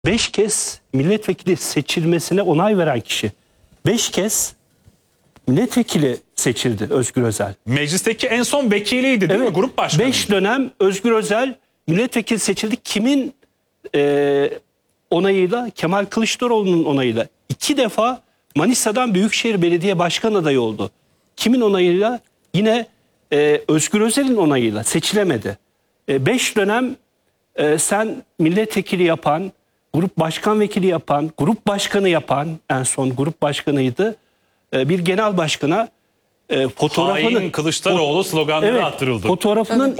5 kez milletvekili seçilmesine onay veren kişi. 5 kez milletvekili seçildi Özgür Özel. Meclisteki en son vekiliydi değil mi? Grup başkanı. 5 dönem Özgür Özel milletvekili seçildi. Kimin onayıyla? Kemal Kılıçdaroğlu'nun onayıyla. 2 defa Manisa'dan Büyükşehir Belediye Başkan adayı oldu. Kimin onayıyla? Yine Özgür Özel'in onayıyla seçilemedi. 5 dönem sen milletvekili yapan, grup başkan vekili yapan, grup başkanı yapan, en son grup başkanıydı, bir genel başkana fotoğrafını... Hain Kılıçdaroğlu sloganları attırıldı. Fotoğrafının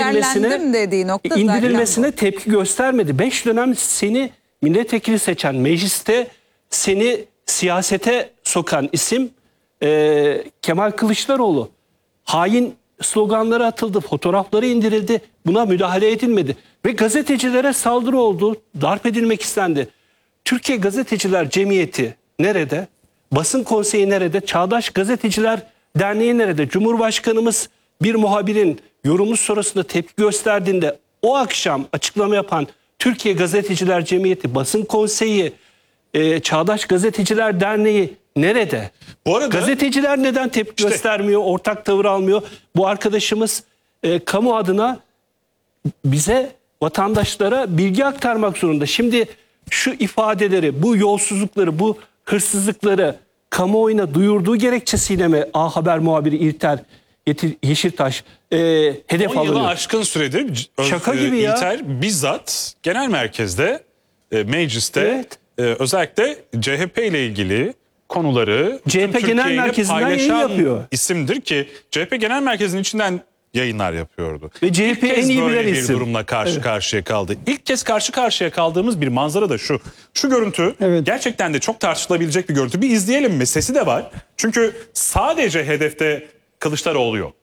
indirilmesine tepki göstermedi. 5 dönem seni milletvekili seçen, mecliste seni siyasete sokan isim Kemal Kılıçdaroğlu. Hain sloganları atıldı, fotoğrafları indirildi. Buna müdahale edilmedi. Ve gazetecilere saldırı oldu, darp edilmek istendi. Türkiye Gazeteciler Cemiyeti nerede? Basın Konseyi nerede? Çağdaş Gazeteciler Derneği nerede? Cumhurbaşkanımız bir muhabirin yorumu sonrasında tepki gösterdiğinde o akşam açıklama yapan Türkiye Gazeteciler Cemiyeti, Basın Konseyi, Çağdaş Gazeteciler Derneği nerede? Bu arada gazeteciler neden tepki göstermiyor, ortak tavır almıyor? Bu arkadaşımız kamu adına bize, vatandaşlara bilgi aktarmak zorunda. Şimdi şu ifadeleri, bu yolsuzlukları, bu hırsızlıkları kamuoyuna duyurduğu gerekçesiyle mi A Haber muhabiri İlter Yeşiltaş hedef 10 alınıyor? yılı aşkın süredir Şaka gibi ya. İlter bizzat genel merkezde, mecliste özellikle CHP ile ilgili konuları CHP Genel Merkezi'nden yayın yapıyor. İsimdir ki CHP Genel Merkezi'nin içinden yayınlar yapıyordu. Ve CHP en iyi bilen bir isim. durumla karşı karşıya kaldı. İlk kez karşı karşıya kaldığımız bir manzara da şu. Şu görüntü gerçekten de çok tartışılabilecek bir görüntü. Bir izleyelim mi? Sesi de var. Çünkü sadece hedefte Kılıçdaroğlu yok.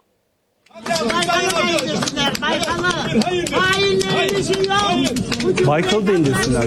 Baykal'ı da indirsinler.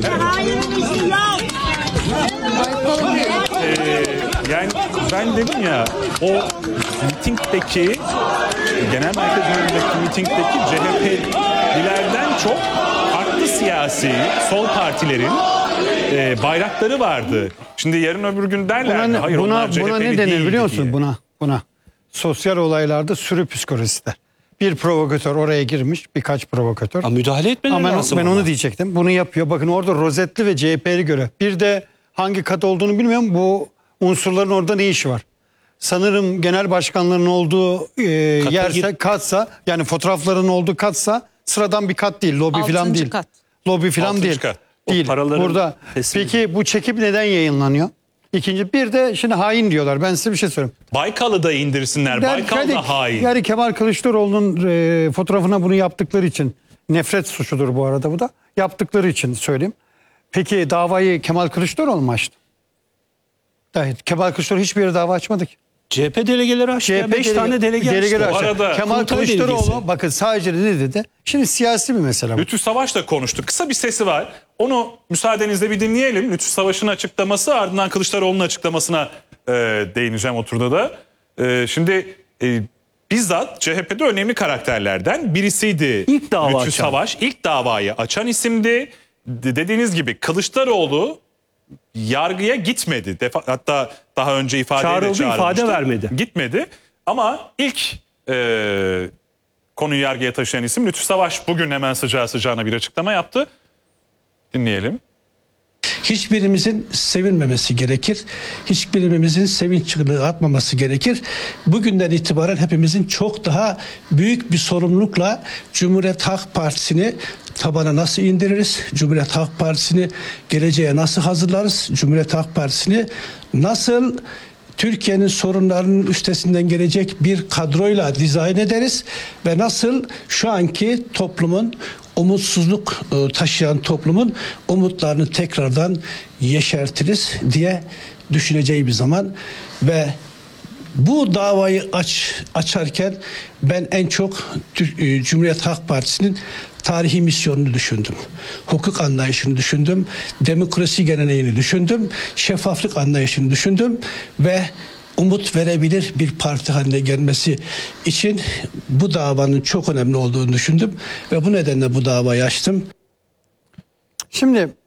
Yani ben dedim ya, o mitingdeki, genel merkez önündeki mitingdeki CHP'lilerden çok farklı siyasi sol partilerin bayrakları vardı. Şimdi yarın öbür gün derler ki hayır onlar CHP'li buna ne denir değildi biliyor musun? diye. Buna sosyal olaylarda sürü psikolojisi der. Bir provokatör oraya girmiş, birkaç provokatör. Müdahale etmeleri lazım. Ben onu diyecektim. Bunu yapıyor. Bakın orada rozetli ve CHP'li göre. Bir de hangi kat olduğunu bilmiyorum. Bu unsurların orada ne işi var? Sanırım genel başkanların olduğu yerse, katsa, yani fotoğrafların olduğu katsa sıradan bir kat değil. Lobi falan değil. Kat. Lobi falan değil. Kat. Değil. Burada. Peki bu çekim neden yayınlanıyor? İkinci, bir de şimdi hain diyorlar. Ben size bir şey söyleyeyim. Baykal'ı da indirsinler. Baykal da hain. Yani Kemal Kılıçdaroğlu'nun fotoğrafına bunu yaptıkları için, nefret suçudur bu arada bu da, yaptıkları için söyleyeyim. Peki davayı Kemal Kılıçdaroğlu mu açtı? Kemal Kılıçdaroğlu hiçbir yere dava açmadı ki. CHP delegeleri açtı. 5 tane delege açtı. Arada Kemal Kılıçdaroğlu bakın sadece ne dedi? Şimdi siyasi bir mesele bu. Lütfü Savaş'la konuştu. Kısa bir sesi var. Onu müsaadenizle bir dinleyelim. Lütfü Savaş'ın açıklaması, ardından Kılıçdaroğlu'nun açıklamasına değineceğim o turda da. Şimdi bizzat CHP'de önemli karakterlerden birisiydi. İlk dava Lütfü açan. Savaş. İlk davayı açan isimdi. Dediğiniz gibi Kılıçdaroğlu yargıya gitmedi. Hatta daha önce Çağrıldı, ifade vermedi. Gitmedi. Ama ilk konuyu yargıya taşıyan isim Lütfü Savaş bugün hemen sıcağı sıcağına bir açıklama yaptı. Dinleyelim. Hiçbirimizin sevinmemesi gerekir. Hiçbirimizin sevinç çığlığı atmaması gerekir. Bugünden itibaren hepimizin çok daha büyük bir sorumlulukla Cumhuriyet Halk Partisi'ni tabana nasıl indiririz? Cumhuriyet Halk Partisi'ni geleceğe nasıl hazırlarız? Cumhuriyet Halk Partisi'ni nasıl Türkiye'nin sorunlarının üstesinden gelecek bir kadroyla dizayn ederiz ve nasıl şu anki toplumun, umutsuzluk taşıyan toplumun umutlarını tekrardan yeşertiriz diye düşüneceği bir zaman ve bu davayı açarken ben en çok Cumhuriyet Halk Partisi'nin tarihi misyonunu düşündüm. Hukuk anlayışını düşündüm. Demokrasi geleneğini düşündüm. Şeffaflık anlayışını düşündüm ve umut verebilir bir parti haline gelmesi için bu davanın çok önemli olduğunu düşündüm ve bu nedenle bu davayı açtım. Şimdi